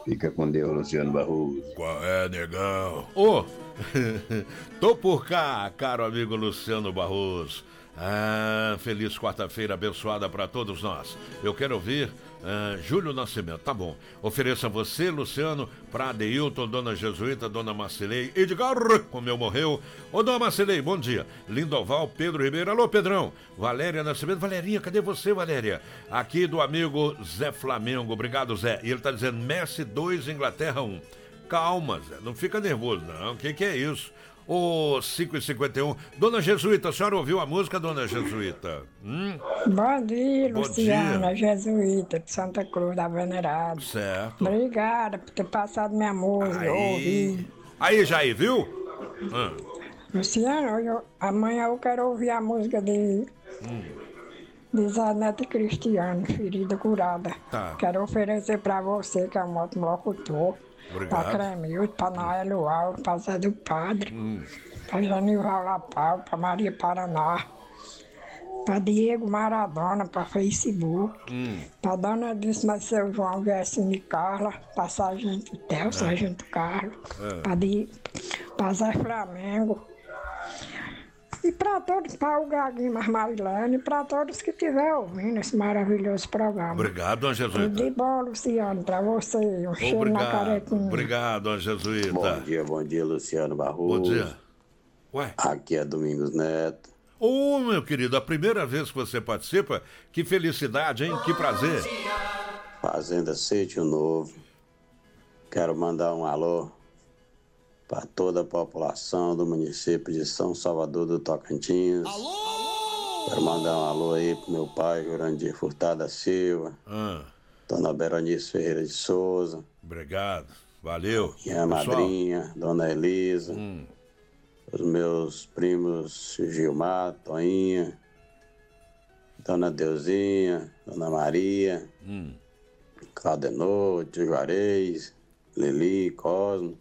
Fica com Deus, Luciano Barroso. Qual é, negão? Ô, tô por cá, caro amigo Luciano Barroso. Feliz quarta-feira abençoada para todos nós. Eu quero ouvir Júlio Nascimento, tá bom. Ofereço a você, Luciano, para Adeilton, Dona Jesuíta, Dona Marcelei, Edgar, como eu morreu. Ô, Dona Marcelei, bom dia. Lindoval, Pedro Ribeiro, alô, Pedrão. Valéria Nascimento, Valerinha, cadê você, Valéria? Aqui do amigo Zé Flamengo, obrigado, Zé. E ele tá dizendo Messi 2, Inglaterra 1. Calma, Zé, não fica nervoso, não. O que é isso? Ô, 5h51. Dona Jesuíta, a senhora ouviu a música, Dona Jesuíta? Bom dia, Bom Luciana dia. Jesuíta, de Santa Cruz da Venerada. Certo. Obrigada por ter passado minha música, eu ouvi. Aí, Jair, viu? Luciano, amanhã eu quero ouvir a música de Zé Neto e Cristiano, Ferida Curada. Tá. Quero oferecer pra você, que é um ótimo locutor. Obrigado. Pra Cremildo, pra Noélio Alves, pra Zé do Padre, pra Janival Lapau, pra Maria Paraná, pra Diego Maradona, pra Facebook, pra Dona Díssima Seu João Vessine Carla, pra Sargento Tel, Sargento Carlos, pra Zé Flamengo. E para todos, para o Gaguinho Marilene, e para todos que estiverem ouvindo esse maravilhoso programa. Obrigado, Dona Jesuíta. Tudo de bom, Luciano, para você. Um cheiro na carequinha. Obrigado, Dona Jesuíta. Bom dia, Luciano Barroso. Bom dia. Ué? Aqui é Domingos Neto. Ô, meu querido, a primeira vez que você participa, que felicidade, hein? Que prazer. Fazenda Sítio Novo. Quero mandar um alô para toda a população do município de São Salvador do Tocantins. Alô! Quero mandar um alô aí pro meu pai, Jurandir Furtado da Silva. Dona Beronice Ferreira de Souza. Obrigado, valeu. Minha madrinha, Dona Elisa. Os meus primos Gilmar, Toinha, Dona Deusinha, Dona Maria, Claudenor, Tio Juarez, Lili, Cosmo.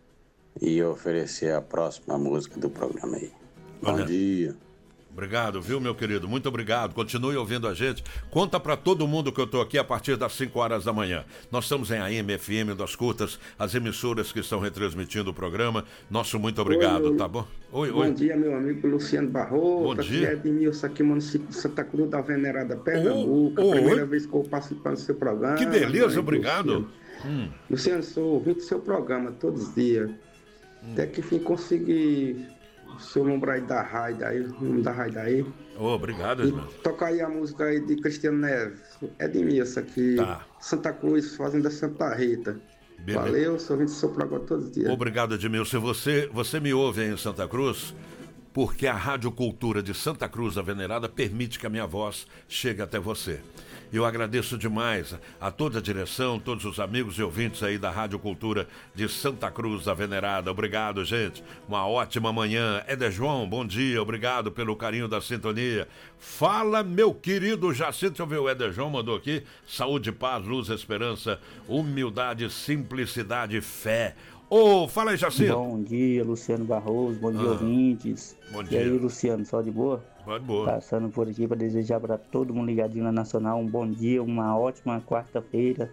E oferecer a próxima música do programa aí. Bom dia. Obrigado, viu, meu querido? Muito obrigado. Continue ouvindo a gente. Conta pra todo mundo que eu tô aqui a partir das 5 horas da manhã. Nós estamos em AM, FM, das curtas, as emissoras que estão retransmitindo o programa. Nosso muito obrigado, tá bom? Bom dia, meu amigo Luciano Barroso. Bom dia. Aqui é Edmilson, aqui município de Santa Cruz da Venerada, Pernambuco. Primeira vez que eu participando do seu programa. Que beleza, obrigado. Luciano, sou ouvinte do seu programa todos os dias. Até que enfim consegui o seu nome aí da Raida aí, o nome da Raida aí. Obrigado, Edmilson. Toca aí a música aí de Cristiano Neves. Edmilson aqui, Santa Cruz, Fazenda Santa Rita. Beleza. Valeu, sou ouvinte do seu programa todos os dias. Obrigado, Edmilson. Você me ouve aí em Santa Cruz? Porque a Rádio Cultura de Santa Cruz da Venerada permite que a minha voz chegue até você. Eu agradeço demais a toda a direção, todos os amigos e ouvintes aí da Rádio Cultura de Santa Cruz da Venerada. Obrigado, gente. Uma ótima manhã. Éder João, bom dia. Obrigado pelo carinho da sintonia. Fala, meu querido Jacinto. Deixa eu ver, o Éder João mandou aqui. Saúde, paz, luz, esperança, humildade, simplicidade, fé. Fala aí, Jacinto. Bom dia, Luciano Barroso. Bom dia, ouvintes. Bom dia. E aí, Luciano, só de boa? Só de boa. Passando por aqui para desejar para todo mundo ligadinho na Nacional um bom dia, uma ótima quarta-feira.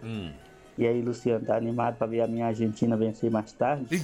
E aí, Luciano, tá animado para ver a minha Argentina vencer mais tarde?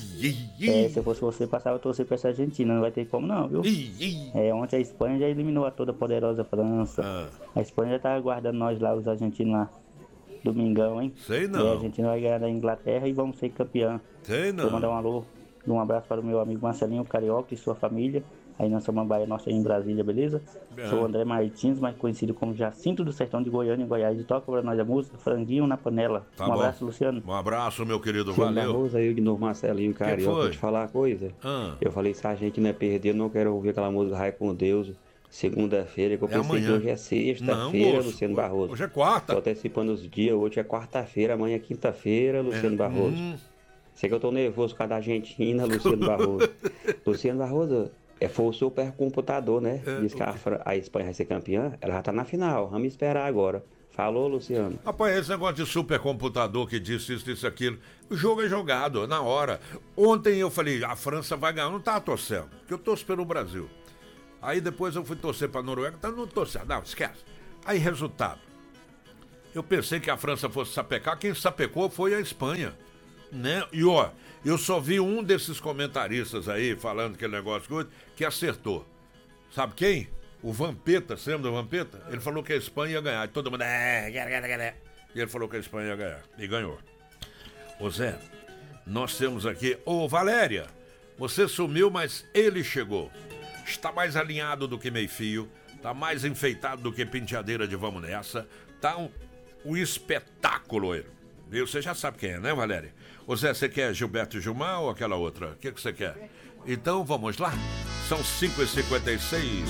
Se eu fosse você, passava a torcer para essa Argentina. Não vai ter como não, viu? Ontem a Espanha já eliminou a toda poderosa França. A Espanha já tá aguardando nós lá, os argentinos lá. Domingão, hein? Sei não. E a Argentina vai ganhar da Inglaterra e vamos ser campeão. Sei não. Vou mandar um alô, um abraço para o meu amigo Marcelinho Carioca e sua família, aí na Samambaia nossa aí em Brasília, beleza? Sou o André Martins, mais conhecido como Jacinto do Sertão de Goiânia, em Goiás, e toca pra nós a música Franguinho na Panela. Tá um bom. Abraço, Luciano. Um abraço, meu querido, Luciano valeu. Barroso, aí o Marcelinho Carioca, vou te falar uma coisa. Eu falei, se a gente não é perder, eu não quero ouvir aquela música Raio com Deus. Segunda-feira, que eu pensei amanhã. que hoje é sexta-feira, Luciano Barroso. Hoje é quarta. Tô antecipando os dias, hoje é quarta-feira, amanhã é quinta-feira, Luciano Barroso. Sei que eu tô nervoso por causa da Argentina, Luciano Barroso. Luciano Barroso, foi o supercomputador, né? Diz que a Espanha vai ser campeã, ela já tá na final, vamos esperar agora. Falou, Luciano. Rapaz, esse negócio de supercomputador que disse isso, aquilo, o jogo é jogado, na hora. Ontem eu falei, a França vai ganhar, não tava torcendo, porque eu torço pelo Brasil. Aí depois eu fui torcer pra Noruega, não torcendo, não, esquece. Aí resultado, Eu pensei que a França fosse sapecar, quem sapecou foi a Espanha, né? E ó, eu só vi um desses comentaristas aí falando aquele negócio que acertou. Sabe quem? O Vampeta, você lembra do Vampeta? Ele falou que a Espanha ia ganhar. E todo mundo... E ele falou que a Espanha ia ganhar. E ganhou. Ô Zé, nós temos aqui... Ô Valéria, você sumiu, mas ele chegou. Está mais alinhado do que meio-fio. Está mais enfeitado do que penteadeira de vamos nessa. Tá um espetáculo ele. E você já sabe quem é, né, Valéria? Ô Zé, você quer Gilberto Gilmar ou aquela outra? O que você quer? Então vamos lá. São 5h56.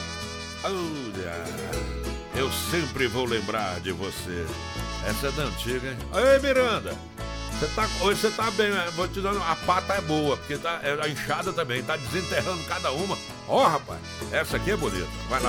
Olha, eu sempre vou lembrar de você. Essa é da antiga, hein? Ei, Miranda, hoje você tá bem, né? Vou te dar a pata é boa, porque a enxada também tá desenterrando cada uma. Ó, rapaz, essa aqui é bonita. Vai lá.